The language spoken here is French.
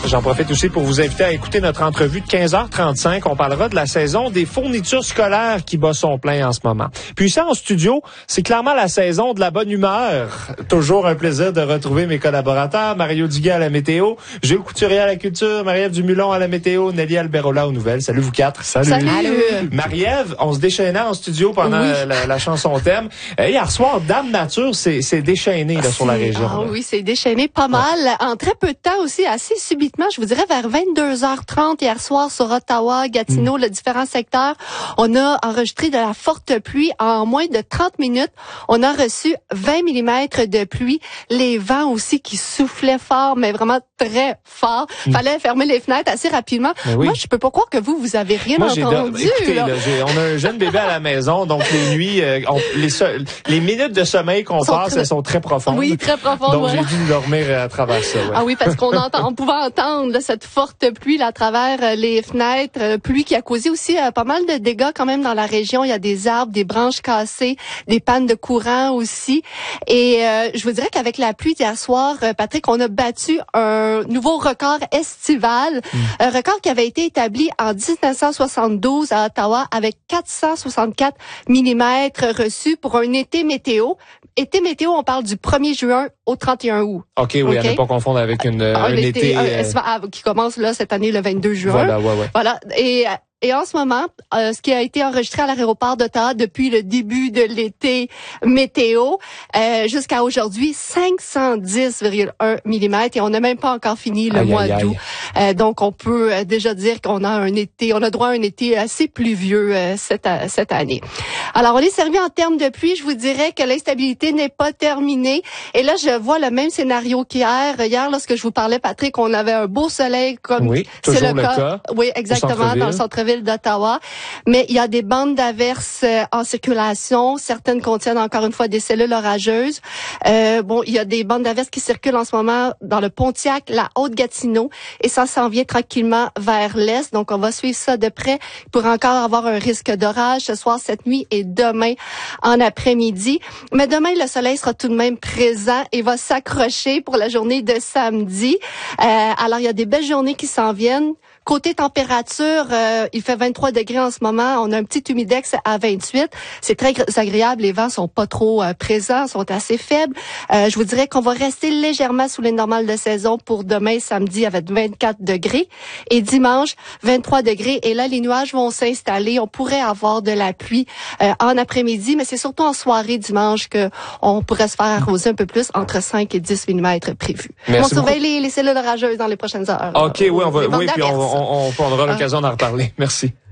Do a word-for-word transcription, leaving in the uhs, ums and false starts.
J'en profite aussi pour vous inviter à écouter notre entrevue de quinze heures trente-cinq. On parlera de la saison des fournitures scolaires qui bat son plein en ce moment. Puis ça, en studio, c'est clairement la saison de la bonne humeur. Toujours un plaisir de retrouver mes collaborateurs. Mario Duguay à la météo, Jules Couturier à la culture, Marie-Ève Dumulon à la météo, Nelly Alberola aux nouvelles. Salut vous quatre. Salut. Salut. Marie-Ève, on se déchaînait en studio pendant oui. la, la chanson thème. Et hier soir, Dame Nature s'est déchaînée là, sur la région. Ah oui, c'est déchaîné pas mal. Ouais. En très peu de temps aussi, assez subitement, je vous dirais vers vingt-deux heures trente hier soir sur Ottawa, Gatineau, mm. le différents secteurs. On a enregistré de la forte pluie en moins de trente minutes. On a reçu vingt millimètres de pluie. Les vents aussi qui soufflaient fort, mais vraiment très fort. Mm. Fallait fermer les fenêtres assez rapidement. Oui. Moi, je peux pas croire que vous, vous avez rien Moi, entendu. Écoutez, là. Là, on a un jeune bébé à la maison, donc les nuits, euh, on, les, so les minutes de sommeil qu'on passe, très... elles sont très profondes. Oui, très profondes. Donc, voilà. j'ai dû dormir à travers ça. Ouais. Ah oui, parce qu'on entend, on pouvait entendre là, cette forte pluie là, à travers les fenêtres, euh, pluie qui a causé aussi euh, pas mal de dégâts quand même dans la région. Il y a des arbres, des branches cassées, des pannes de courant aussi. Et euh, je vous dirais qu'avec la pluie d'hier soir, euh, Patrick, on a battu un nouveau record estival, mmh. un record qui avait été établi en dix-neuf cent soixante-douze à Ottawa avec quatre cent soixante-quatre millimètres reçus pour un été météo. Été météo, on parle du premier juin au trente et un août. OK, oui, okay. à ne pas confondre avec une, un, un été... Un, euh... qui commence là cette année le vingt-deux juin. Voilà, ouais, ouais. Voilà, et... Et en ce moment, euh, ce qui a été enregistré à l'aéroport d'Ottawa depuis le début de l'été météo euh, jusqu'à aujourd'hui, cinq cent dix virgule un millimètres et on n'a même pas encore fini le aïe, mois d'août. Euh, donc, on peut euh, déjà dire qu'on a un été, on a droit à un été assez pluvieux euh, cette, cette année. Alors, on est servi en termes de pluie. Je vous dirais que l'instabilité n'est pas terminée. Et là, je vois le même scénario qu'hier. Hier, lorsque je vous parlais, Patrick, on avait un beau soleil comme oui, c'est le, le cas. cas. Oui, exactement, dans le centre-ville d'Ottawa, mais il y a des bandes d'averses euh, en circulation. Certaines contiennent encore une fois des cellules orageuses. Euh, bon, il y a des bandes d'averses qui circulent en ce moment dans le Pontiac, la Haute-Gatineau, et ça s'en vient tranquillement vers l'est. Donc, on va suivre ça de près. Il pourrait encore avoir un risque d'orage ce soir, cette nuit et demain en après-midi. Mais demain, le soleil sera tout de même présent et va s'accrocher pour la journée de samedi. Euh, alors, il y a des belles journées qui s'en viennent. Côté température, euh, il fait vingt-trois degrés en ce moment. On a un petit humidex à vingt-huit. C'est très agréable. Les vents sont pas trop euh, présents, sont assez faibles. Euh, je vous dirais qu'on va rester légèrement sous les normales de saison pour demain, samedi, avec vingt-quatre degrés. Et dimanche, vingt-trois degrés. Et là, les nuages vont s'installer. On pourrait avoir de la pluie euh, en après-midi, mais c'est surtout en soirée dimanche que on pourrait se faire arroser un peu plus, entre cinq et dix millimètres prévus. Merci on surveille les, les cellules orageuses dans les prochaines heures. OK, oui, on va, oui, puis on, on, on prendra l'occasion d'en reparler. Merci.